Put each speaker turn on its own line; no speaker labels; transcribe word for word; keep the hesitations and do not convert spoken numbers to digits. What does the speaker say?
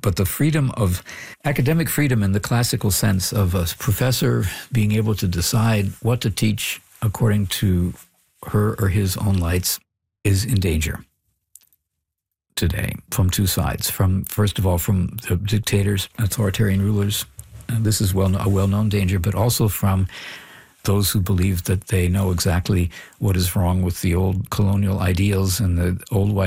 but the freedom of academic freedom in the classical sense of a professor being able to decide what to teach according to her or his own lights is in danger today from two sides. From, first of all, from the dictators, authoritarian rulers, and this is well a well-known danger, but also from those who believe that they know exactly what is wrong with the old colonial ideals and the old white